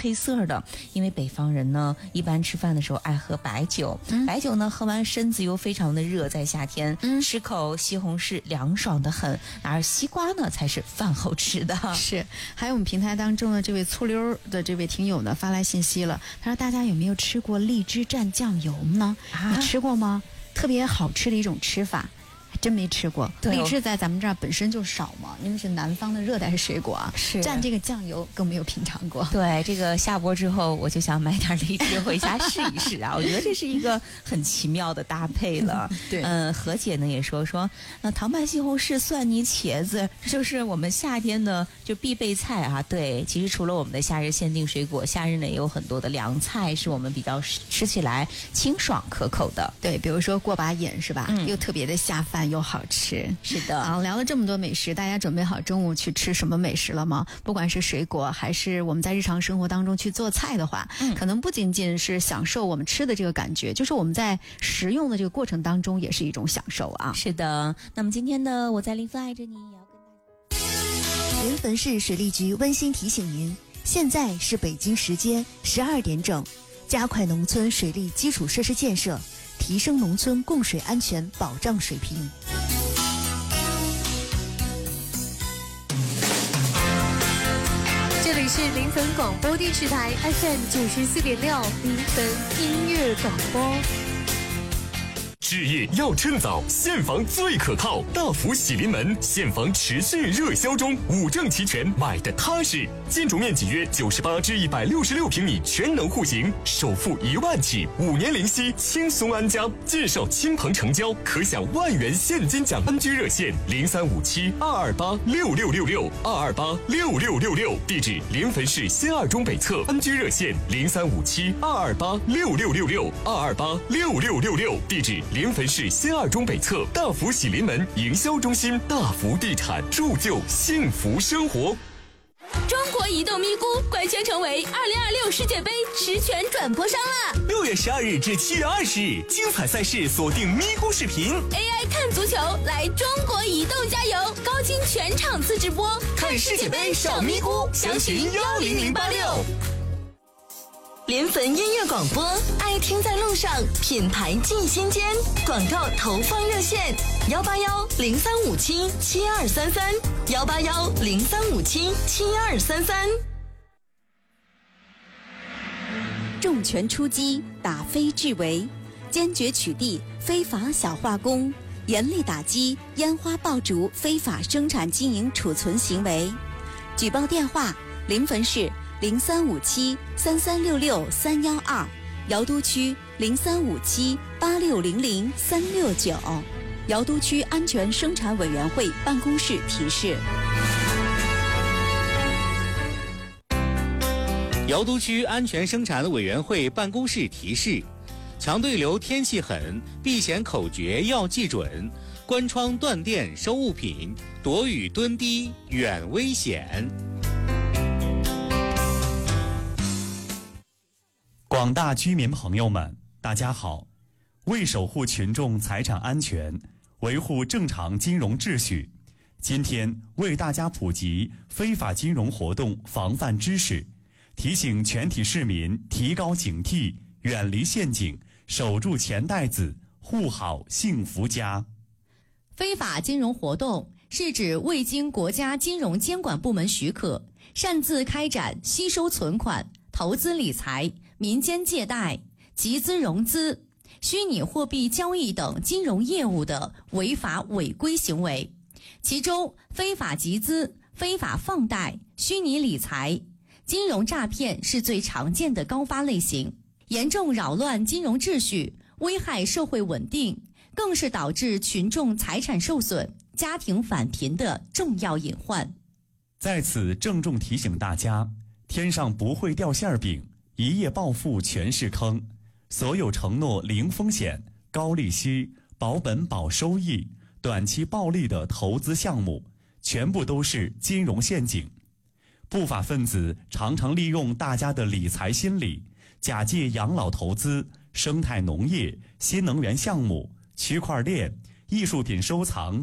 黑色的，因为北方人呢一般吃饭的时候爱喝白酒，白酒呢喝完身子又非常的热，在夏天吃口西红柿凉爽的很，而西瓜呢才是饭后吃的。 是，还有我们平台当中的这位醋溜的这位听友呢发来信息了，他说大家有没有吃过荔枝蘸酱油呢？你吃过吗？特别好吃的一种吃法。真没吃过，荔枝在咱们这儿本身就少嘛，因为是南方的热带水果啊， 是蘸这个酱油更没有品尝过。 对，这个下播之后我就想买点荔枝回家试一试啊，我觉得这是一个很奇妙的搭配了。 对， 何姐呢也说糖拌西红柿、蒜泥、茄子，这就是我们夏天的就必备菜啊。对，其实除了我们的夏日限定水果，夏日呢也有很多的凉菜是我们比较吃起来清爽可口的。 对，比如说过把瘾是吧？又特别的下饭又好吃。 是的啊，聊了这么多美食，大家准备好中午去吃什么美食了吗？不管是水果还是我们在日常生活当中去做菜的话，可能不仅仅是享受我们吃的这个感觉，就是我们在食用的这个过程当中也是一种享受啊。 是的，那么今天呢，我在临汾爱着你也要跟大家。临汾市水利局温馨提醒您，现在是北京时间12点整，加快农村水利基础设施建设，提升农村供水安全保障水平。 这里是临汾广播电视台 FM94.6临汾音乐广播。 置业要趁早，现房最可靠。大福喜临门，现房持续热销中，5证齐全，买的踏实。建筑面积约98至166平米，全能户型，首付1万起，5年零息，轻松安家。介绍亲朋成交，可享1万元现金奖。安居热线035722826666，22866666。地址：临汾市新2中北侧。安居热线035722866666，22866666。地址：临汾市新2中北侧大福喜临门营销中心。大福地产，铸就幸福生活。 中国移动咪咕官宣成为2026世界杯实权转播商了。 6月12日至7月20日，精彩赛事锁定咪咕视频 ，AI 看足球，来中国移动加油，高清全场次直播， 看世界杯上咪咕，详询10086。 临汾音乐广播，爱听在路上，品牌进心间。广告投放热线：181-0357-7233，181-0357-7233。 重拳出击，打非治为，坚决取缔非法小化工，严厉打击烟花爆竹非法生产经营储存行为。举报电话：临汾市0357-3366-312，瑶都区0357-8600-369。瑶都区安全生产委员会办公室提示。 瑶都区安全生产委员会办公室提示：强对流天气狠，避险口诀要记准，关窗断电收物品，躲雨蹲低远危险。 广大居民朋友们，大家好！为守护群众财产安全，维护正常金融秩序，今天为大家普及非法金融活动防范知识，提醒全体市民提高警惕，远离陷阱，守住钱袋子，护好幸福家。 非法金融活动是指未经国家金融监管部门许可，擅自开展吸收存款、投资理财、民间借贷、集资融资、虚拟货币交易等金融业务的违法违规行为。其中，非法集资、非法放贷、虚拟理财、金融诈骗是最常见的高发类型，严重扰乱金融秩序，危害社会稳定，更是导致群众财产受损、家庭返贫的重要隐患。 在此郑重提醒大家，天上不会掉馅饼，一夜暴富全是坑。所有承诺零风险、高利息、保本保收益、短期暴利的投资项目，全部都是金融陷阱。不法分子常常利用大家的理财心理，假借养老投资、生态农业、新能源项目、区块链、艺术品收藏